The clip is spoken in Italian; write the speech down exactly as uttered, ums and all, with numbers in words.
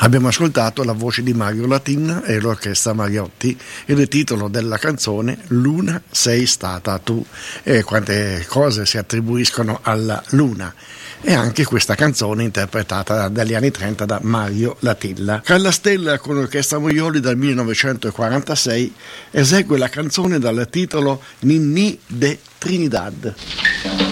Abbiamo ascoltato la voce di Mario Latin e l'orchestra Mariotti e il titolo della canzone Luna sei stata tu, e quante cose si attribuiscono alla luna. E anche questa canzone interpretata dagli anni trenta da Mario Latilla. Carla Stella con l'orchestra Moioli dal millenovecentoquarantasei esegue la canzone dal titolo Ninní de Trinidad.